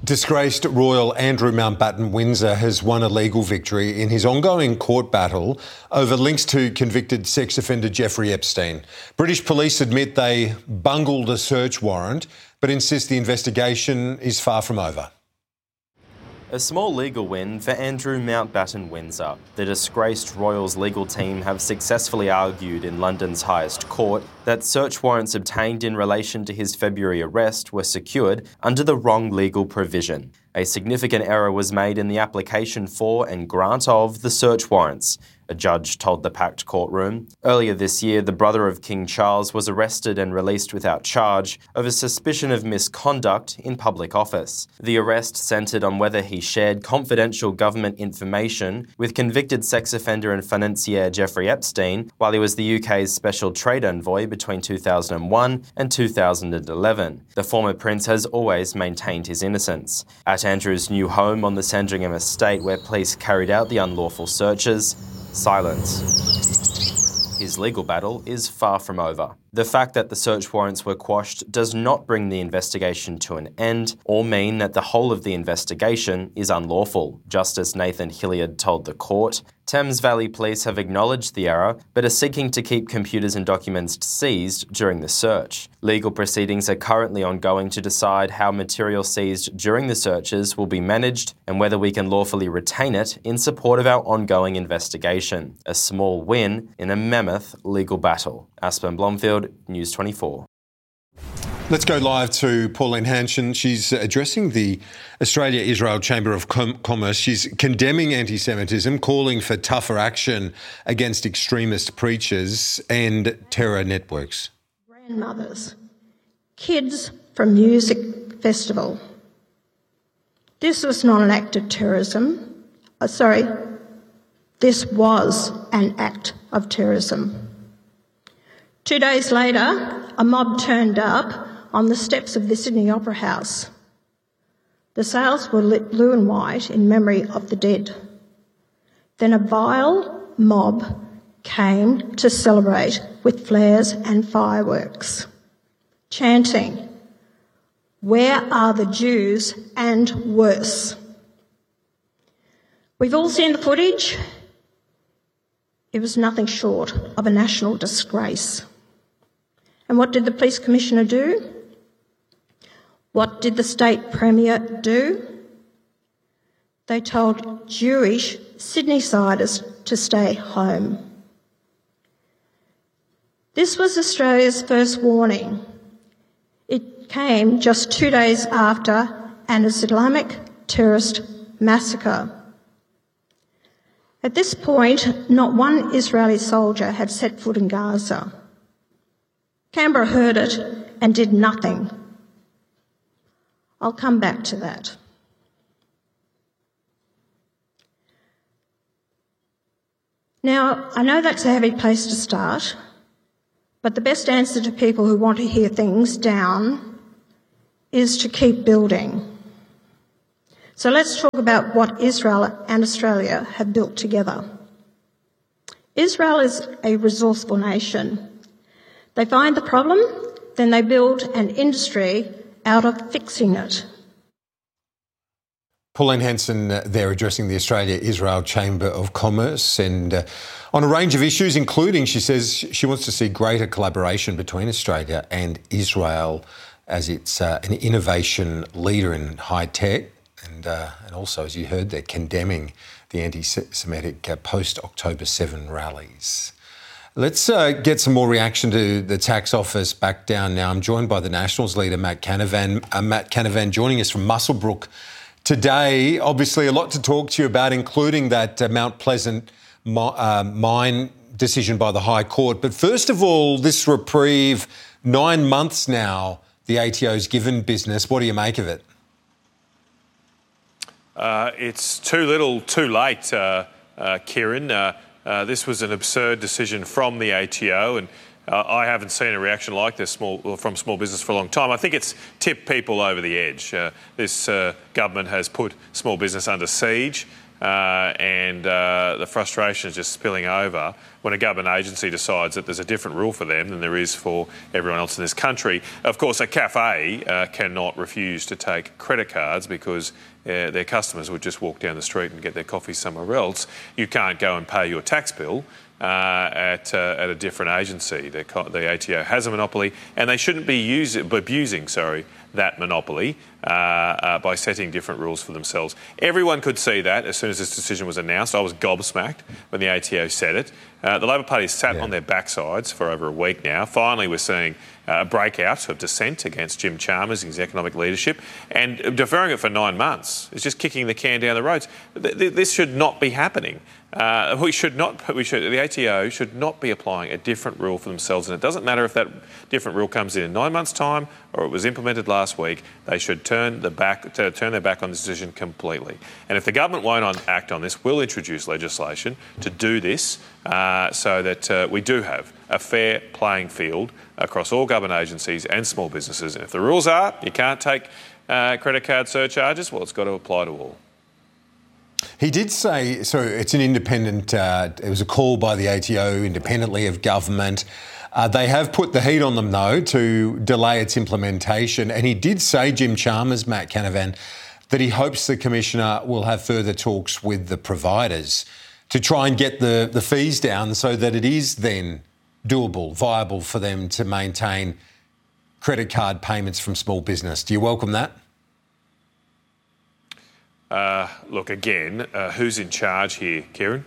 Disgraced Royal Andrew Mountbatten Windsor has won a legal victory in his ongoing court battle over links to convicted sex offender Jeffrey Epstein. British police admit they bungled a search warrant, but insist the investigation is far from over. A small legal win for Andrew Mountbatten Windsor. The disgraced Royals legal team have successfully argued in London's highest court that search warrants obtained in relation to his February arrest were secured under the wrong legal provision. A significant error was made in the application for and grant of the search warrants, a judge told the packed courtroom. Earlier this year, the brother of King Charles was arrested and released without charge over suspicion of misconduct in public office. The arrest centred on whether he shared confidential government information with convicted sex offender and financier Jeffrey Epstein while he was the UK's special trade envoy between 2001 and 2011. The former prince has always maintained his innocence. At Andrew's new home on the Sandringham estate where police carried out the unlawful searches, silence. His legal battle is far from over. The fact that the search warrants were quashed does not bring the investigation to an end or mean that the whole of the investigation is unlawful, Justice Nathan Hilliard told the court. Thames Valley Police have acknowledged the error but are seeking to keep computers and documents seized during the search. Legal proceedings are currently ongoing to decide how material seized during the searches will be managed and whether we can lawfully retain it in support of our ongoing investigation. A small win in a mammoth legal battle. Aspen Blomfield, News 24. Let's go live to Pauline Hanson. She's addressing the Australia-Israel Chamber of Commerce. She's condemning anti-Semitism, calling for tougher action against extremist preachers and terror networks. Grandmothers, kids from music festival. This was not an act of terrorism. This was an act of terrorism. 2 days later, a mob turned up on the steps of the Sydney Opera House. The sails were lit blue and white in memory of the dead. Then a vile mob came to celebrate with flares and fireworks, chanting, "Where are the Jews?" and worse. We've all seen the footage. It was nothing short of a national disgrace. And what did the Police Commissioner do? What did the State Premier do? They told Jewish Sydney-siders to stay home. This was Australia's first warning. It came just 2 days after an Islamic terrorist massacre. At this point, not one Israeli soldier had set foot in Gaza. Canberra heard it and did nothing. I'll come back to that. Now, I know that's a heavy place to start, but the best answer to people who want to hear things down is to keep building. So let's talk about what Israel and Australia have built together. Israel is a resourceful nation. They find the problem, then they build an industry out of fixing it. Pauline Hanson there addressing the Australia-Israel Chamber of Commerce and on a range of issues, including, she says, she wants to see greater collaboration between Australia and Israel as it's an innovation leader in high tech. And also, as you heard, they're condemning the anti-Semitic post-October 7 rallies. Let's get some more reaction to the tax office back down now. I'm joined by the Nationals leader, Matt Canavan. Matt Canavan joining us from Muswellbrook today. Obviously, a lot to talk to you about, including that Mount Pleasant mine decision by the High Court. But first of all, this reprieve, 9 months now, the ATO's given business. What do you make of it? It's too little, too late, Kieran. This was an absurd decision from the ATO, and I haven't seen a reaction like this from small business for a long time. I think it's tipped people over the edge. This government has put small business under siege. and the frustration is just spilling over when a government agency decides that there's a different rule for them than there is for everyone else in this country. Of course, a cafe cannot refuse to take credit cards because their customers would just walk down the street and get their coffee somewhere else. You can't go and pay your tax bill at a different agency. The ATO has a monopoly, and they shouldn't be abusing that monopoly by setting different rules for themselves. Everyone could see that as soon as this decision was announced. I was gobsmacked when the ATO said it. The Labor Party has sat on their backsides for over a week now. Finally, we're seeing a breakout of dissent against Jim Chalmers and his economic leadership, and deferring it for 9 months is just kicking the can down the road. This should not be happening. The ATO should not be applying a different rule for themselves, and it doesn't matter if that different rule comes in 9 months' time or it was implemented last week. They should turn their back on this decision completely. And if the government won't act on this, we'll introduce legislation to do this so that we do have a fair playing field across all government agencies and small businesses. And if the rules are you can't take credit card surcharges, well, it's got to apply to all. He did say, so it's an independent, it was a call by the ATO independently of government. They have put the heat on them, though, to delay its implementation. And he did say, Jim Chalmers, Matt Canavan, that he hopes the Commissioner will have further talks with the providers to try and get the fees down so that it is then doable, viable for them to maintain credit card payments from small business. Do you welcome that? Look, again, who's in charge here, Kieran?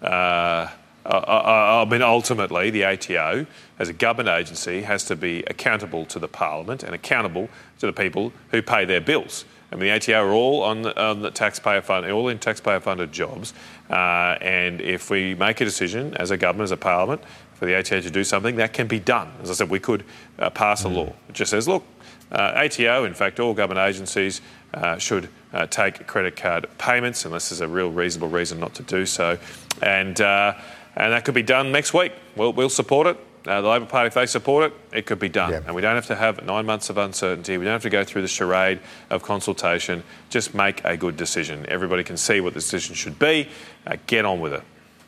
I mean, ultimately, the ATO, as a government agency, has to be accountable to the Parliament and accountable to the people who pay their bills. I mean, the ATO are all on the taxpayer fund, all in taxpayer-funded jobs. And if we make a decision as a government, as a Parliament, for the ATO to do something, that can be done. As I said, we could pass a law. It just says, look, ATO, in fact, all government agencies should take credit card payments unless there's a real reasonable reason not to do so. And that could be done next week. We'll support it. The Labor Party, if they support it, it could be done. And we don't have to have 9 months of uncertainty. We don't have to go through the charade of consultation. Just make a good decision. Everybody can see what the decision should be. Get on with it.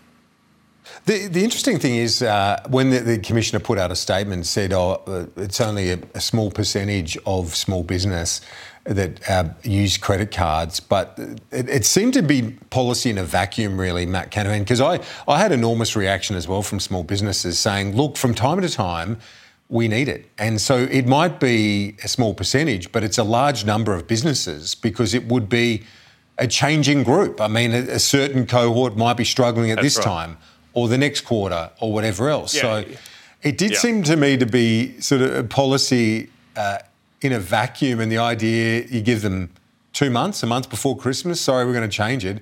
The interesting thing is when the Commissioner put out a statement and said, it's only a small percentage of small business that use credit cards, but it seemed to be policy in a vacuum, really, Matt Canavan, because I had enormous reaction as well from small businesses saying, look, from time to time, we need it. And so it might be a small percentage, but it's a large number of businesses because it would be a changing group. I mean, a certain cohort might be struggling at this time or the next quarter or whatever else. Yeah. So it did seem to me to be sort of a policy in a vacuum, and the idea you give them 2 months, a month before Christmas, sorry, we're going to change it.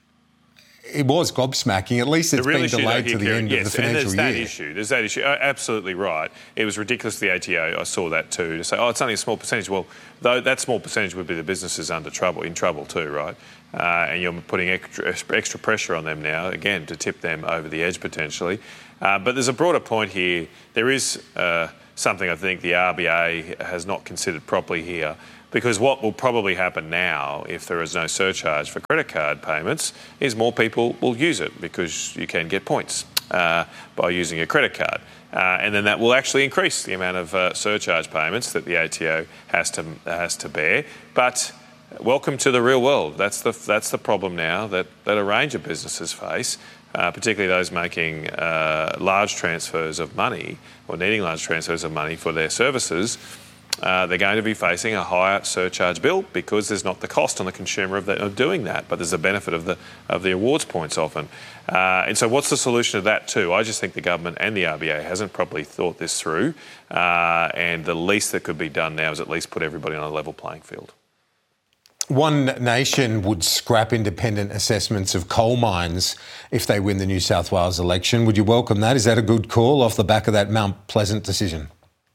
It was gobsmacking. At least it's been delayed to the end of the financial year. There's that issue. Absolutely right. It was ridiculous to the ATO. I saw that too. To say, it's only a small percentage. Well, though that small percentage would be the businesses in trouble too, right? And you're putting extra pressure on them now, again, to tip them over the edge potentially. But there's a broader point here. There is something I think the RBA has not considered properly here, because what will probably happen now if there is no surcharge for credit card payments is more people will use it because you can get points by using a credit card. And then that will actually increase the amount of surcharge payments that the ATO has to bear. But welcome to the real world. That's the problem now that a range of businesses face, particularly those making large transfers of money or needing large transfers of money for their services. They're going to be facing a higher surcharge bill because there's not the cost on the consumer of doing that, but there's a benefit of the awards points often. And so what's the solution to that too? I just think the government and the RBA hasn't properly thought this through, and the least that could be done now is at least put everybody on a level playing field. One Nation would scrap independent assessments of coal mines if they win the New South Wales election. Would you welcome that? Is that a good call off the back of that Mount Pleasant decision?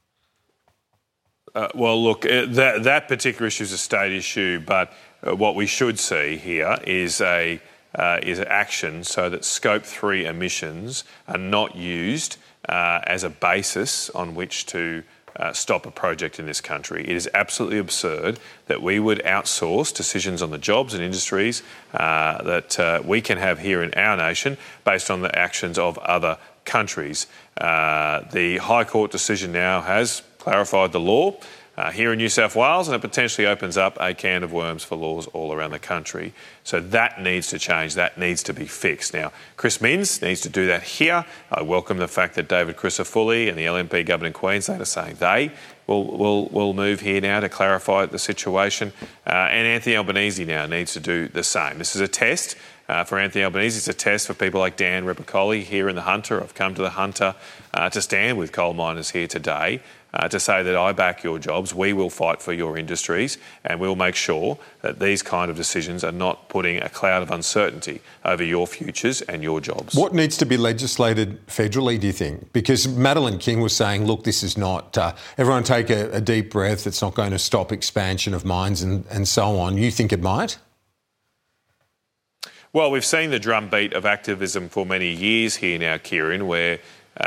Well, look, that particular issue is a state issue, but what we should see here is action so that Scope 3 emissions are not used as a basis on which to stop a project in this country. It is absolutely absurd that we would outsource decisions on the jobs and industries that we can have here in our nation based on the actions of other countries. The High Court decision now has clarified the law here in New South Wales, and it potentially opens up a can of worms for laws all around the country. So that needs to change. That needs to be fixed. Now, Chris Minns needs to do that here. I welcome the fact that David Crisafulli and the LNP government in Queensland are saying they will move here now to clarify the situation. And Anthony Albanese now needs to do the same. This is a test. For Anthony Albanese, it's a test for people like Dan Repicoli here in the Hunter. I've come to the Hunter to stand with coal miners here today to say that I back your jobs, we will fight for your industries, and we'll make sure that these kind of decisions are not putting a cloud of uncertainty over your futures and your jobs. What needs to be legislated federally, do you think? Because Madeleine King was saying, look, this is not, everyone take a deep breath, it's not going to stop expansion of mines and so on. You think it might? Well, we've seen the drumbeat of activism for many years here now, Kieran, where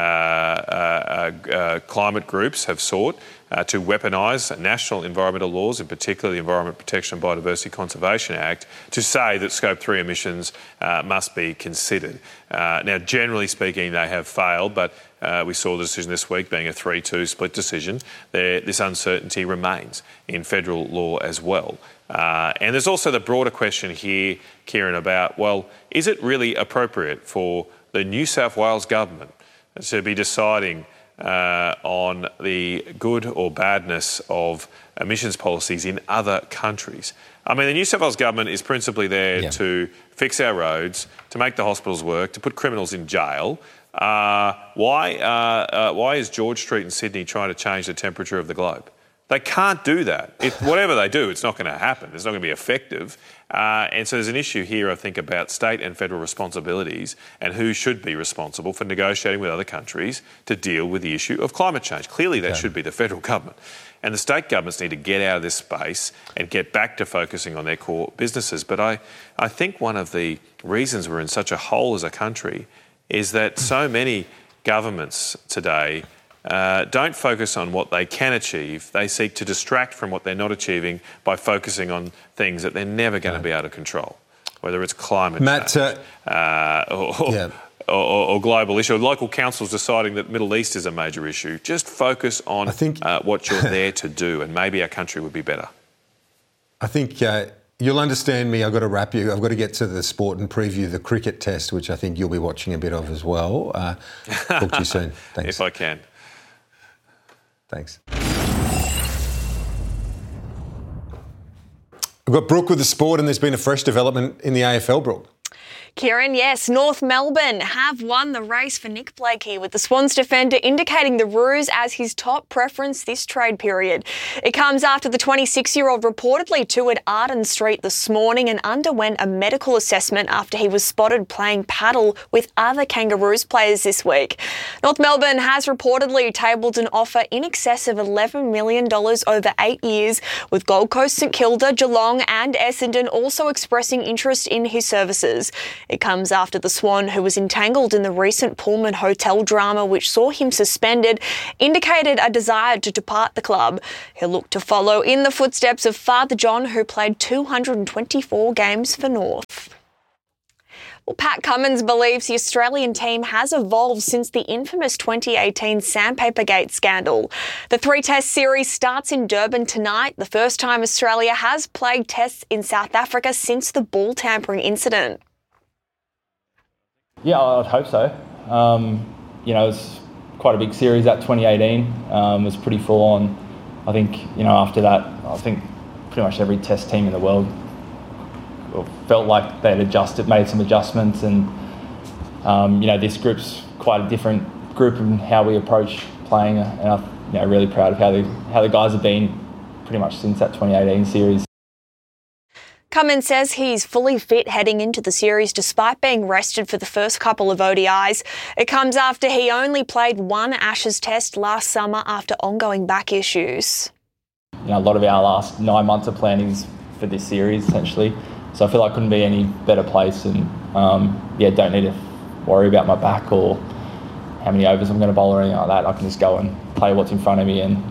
climate groups have sought to weaponise national environmental laws, in particular the Environment Protection and Biodiversity Conservation Act, to say that Scope 3 emissions must be considered. Now, generally speaking, they have failed, but we saw the decision this week being a 3-2 split decision. This uncertainty remains in federal law as well. And there's also the broader question here, Kieran, about, well, is it really appropriate for the New South Wales government to be deciding on the good or badness of emissions policies in other countries? I mean, the New South Wales government is principally there to fix our roads, to make the hospitals work, to put criminals in jail. Why is George Street in Sydney trying to change the temperature of the globe? They can't do that. Whatever they do, it's not going to happen. It's not going to be effective. And so there's an issue here, I think, about state and federal responsibilities and who should be responsible for negotiating with other countries to deal with the issue of climate change. Clearly, that should be the federal government. And the state governments need to get out of this space and get back to focusing on their core businesses. But I think one of the reasons we're in such a hole as a country is that so many governments today don't focus on what they can achieve. They seek to distract from what they're not achieving by focusing on things that they're never going to be able to control, whether it's climate change or global issue. Local councils deciding that Middle East is a major issue. Just focus on what you're there to do, and maybe our country would be better. I think you'll understand me. I've got to wrap you. I've got to get to the sport and preview the cricket test, which I think you'll be watching a bit of as well. Talk to you soon. Thanks. If I can. Thanks. We've got Brooke with the sport, and there's been a fresh development in the AFL, Brooke. Kieran, yes, North Melbourne have won the race for Nick Blakey, with the Swans defender indicating the Roos as his top preference this trade period. It comes after the 26-year-old reportedly toured Arden Street this morning and underwent a medical assessment after he was spotted playing paddle with other Kangaroos players this week. North Melbourne has reportedly tabled an offer in excess of $11 million over 8 years, with Gold Coast, St Kilda, Geelong and Essendon also expressing interest in his services. It comes after the Swan, who was entangled in the recent Pullman Hotel drama which saw him suspended, indicated a desire to depart the club. He'll look to follow in the footsteps of Father John, who played 224 games for North. Well, Pat Cummins believes the Australian team has evolved since the infamous 2018 Sandpapergate scandal. The 3-test series starts in Durban tonight, the first time Australia has played tests in South Africa since the ball tampering incident. Yeah, I'd hope so. It was quite a big series, that 2018. It was pretty full on. I think, after that, I think pretty much every test team in the world felt like they'd made some adjustments, and, this group's quite a different group in how we approach playing, and I'm really proud of how the guys have been pretty much since that 2018 series. Cummins says he's fully fit heading into the series despite being rested for the first couple of ODIs. It comes after he only played one Ashes test last summer after ongoing back issues. A lot of our last 9 months of planning is for this series, essentially. So I feel like I couldn't be any better place, and don't need to worry about my back or how many overs I'm going to bowl or anything like that. I can just go and play what's in front of me and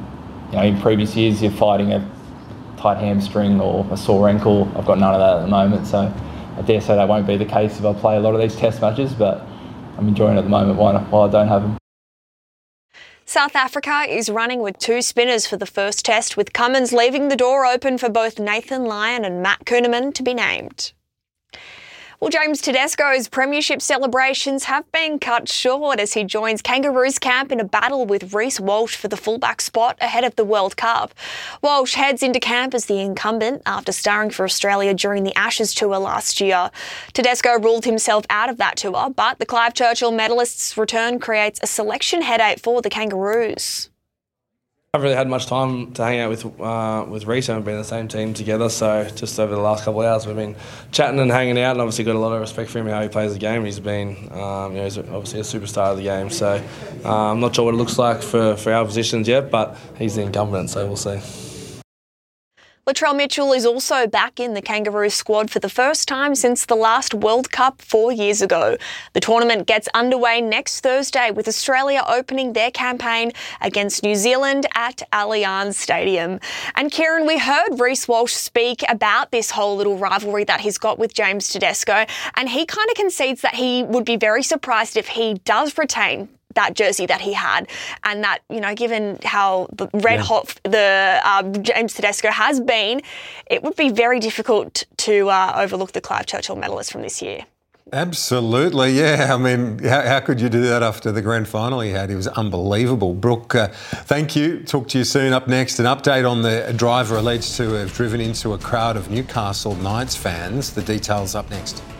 in previous years you're fighting a tight hamstring or a sore ankle. I've got none of that at the moment, so I dare say that won't be the case if I play a lot of these test matches, but I'm enjoying it at the moment while I don't have them. South Africa is running with 2 spinners for the first test, with Cummins leaving the door open for both Nathan Lyon and Matt Kuhnemann to be named. Well, James Tedesco's premiership celebrations have been cut short as he joins Kangaroos camp in a battle with Reece Walsh for the fullback spot ahead of the World Cup. Walsh heads into camp as the incumbent after starring for Australia during the Ashes tour last year. Tedesco ruled himself out of that tour, but the Clive Churchill medalist's return creates a selection headache for the Kangaroos. I haven't really had much time to hang out with Reece. I haven't been in the same team together, so just over the last couple of hours we've been chatting and hanging out, and obviously got a lot of respect for him and how he plays the game. He's been, he's obviously a superstar of the game, so I'm not sure what it looks like for our positions yet, but he's the incumbent, so we'll see. Latrell Mitchell is also back in the Kangaroos squad for the first time since the last World Cup 4 years ago. The tournament gets underway next Thursday, with Australia opening their campaign against New Zealand at Allianz Stadium. And Kieran, we heard Reece Walsh speak about this whole little rivalry that he's got with James Tedesco, and he kind of concedes that he would be very surprised if he does retain that jersey that he had, and that, given how red hot the James Tedesco has been, it would be very difficult to overlook the Clive Churchill medalist from this year. Absolutely, yeah. I mean, how could you do that after the grand final he had? He was unbelievable. Brooke, thank you. Talk to you soon. Up next, an update on the driver alleged to have driven into a crowd of Newcastle Knights fans. The details up next.